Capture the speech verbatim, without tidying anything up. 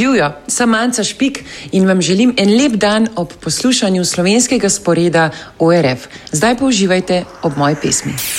Živijo, sem Manca Špik in vam želim en lep dan ob poslušanju slovenskega sporeda O R F. Zdaj pa uživajte ob moji pesmi.